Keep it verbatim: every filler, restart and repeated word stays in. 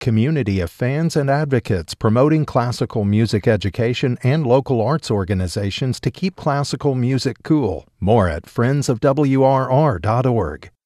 community of fans and advocates promoting classical music education and local arts organizations to keep classical music cool. More at friends of W R R dot org.